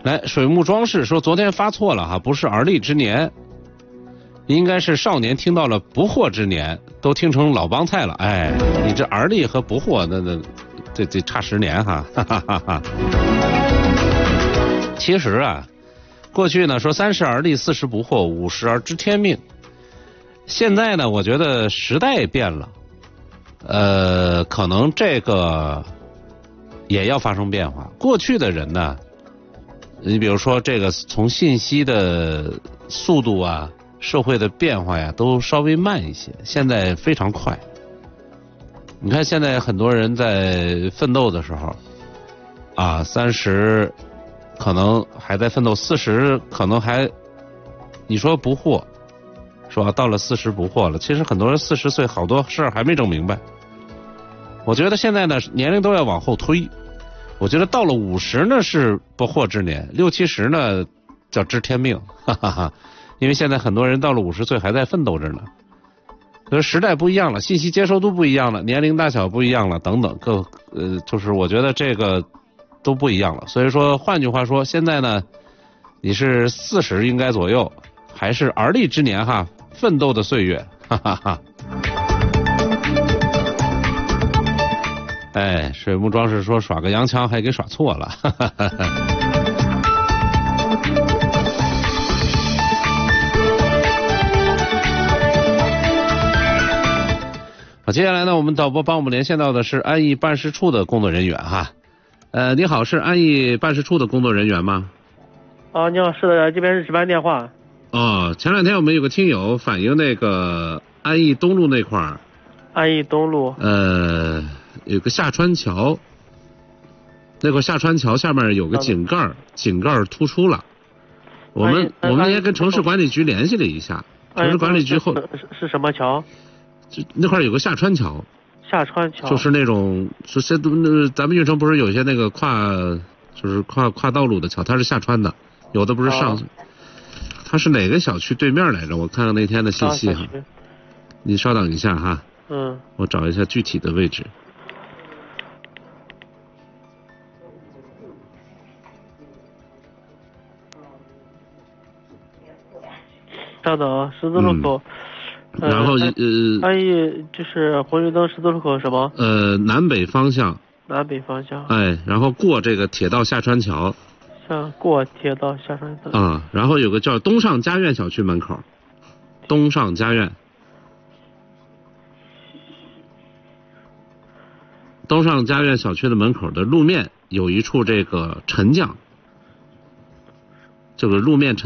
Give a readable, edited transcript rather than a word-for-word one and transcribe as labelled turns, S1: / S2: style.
S1: 来，水木装饰说昨天发错了哈，不是而立之年，应该是少年听到了不惑之年，都听成老帮菜了。哎，你这而立和不惑，这差10年哈，哈哈哈哈。其实啊，过去呢说30而立，40不惑，50而知天命。现在呢，我觉得时代变了，可能这个也要发生变化。过去的人呢，你比如说这个从信息的速度啊，社会的变化呀，都稍微慢一些，现在非常快。你看现在很多人在奋斗的时候啊，30可能还在奋斗，40可能还你说不惑，说到了40不惑了，其实很多人40岁好多事儿还没整明白。我觉得现在呢年龄都要往后推，我觉得到了50呢是不惑之年，60、70呢叫知天命，哈哈哈。因为现在很多人到了50岁还在奋斗着呢，所以时代不一样了，信息接受度不一样了，年龄大小不一样了，等等就是我觉得这个都不一样了。所以说换句话说，现在呢你是40应该左右，还是而立之年哈，奋斗的岁月，哈哈哈。哎，水木装饰说耍个洋枪还给耍错了，哈哈哈哈。好，接下来呢，我们导播帮我们连线到的是安逸办事处的工作人员哈。你好，是安逸办事处的工作人员吗？
S2: 啊，你好，是的，这边是值班电话。
S1: 哦，前2天我们有个听友反映那个安逸东路那块儿。
S2: 安逸东路。
S1: 有个下川桥，那块下川桥下面有个井盖突出了。我们也跟城市管理局联系了一下，城市管理局
S2: 是什么桥？
S1: 那块有个下川桥。
S2: 下川桥
S1: 就是那种咱们运城不是有些那个跨道路的桥，它是下川的，有的不是上。它是哪个小区对面来着？我看看那天的信息哈。你稍等一下哈。我找一下具体的位置。
S2: 稍等，十字路口。
S1: 然后
S2: 安逸就是红绿灯十字路口什么？
S1: 南北方向。
S2: 南北方向。
S1: 哎，然后过这个铁道下川桥。
S2: 过铁道下川桥。
S1: 啊，然后有个叫东上家苑小区门口。东上家苑。东上家苑小区的门口的路面有一处这个沉降，这个路面沉